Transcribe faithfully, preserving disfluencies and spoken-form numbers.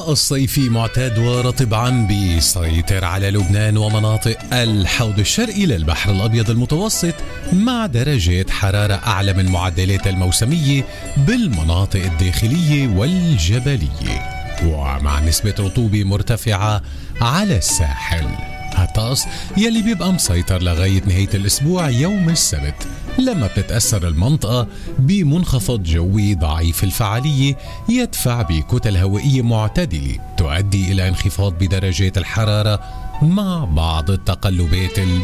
الهواء الصيفي معتاد ورطب عم بيسيطر على لبنان ومناطق الحوض الشرقي للبحر الأبيض المتوسط، مع درجات حرارة أعلى من معدلات الموسمية بالمناطق الداخلية والجبلية، ومع نسبة رطوبة مرتفعة على الساحل. هالطقس يلي بيبقى مسيطر لغاية نهاية الأسبوع يوم السبت، لما بتتأثر المنطقة بمنخفض جوي ضعيف الفعالية يدفع بكتل هوائية معتدلة تؤدي إلى انخفاض بدرجات الحرارة مع بعض التقلبات